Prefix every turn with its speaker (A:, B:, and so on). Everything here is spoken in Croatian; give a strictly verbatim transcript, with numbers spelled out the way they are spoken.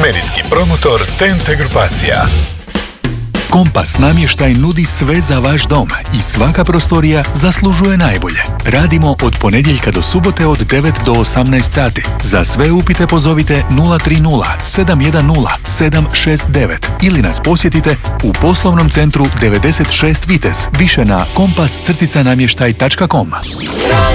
A: Medijski promotor T N T grupacija.
B: Kompas namještaj nudi sve za vaš dom i svaka prostorija zaslužuje najbolje. Radimo od ponedjeljka do subote od devet do osamnaest sati. Za sve upite pozovite nula tri nula sedam jedan nula sedam šest devet ili nas posjetite u poslovnom centru devedeset šest Vitez, više na kompas namještaj tačka com.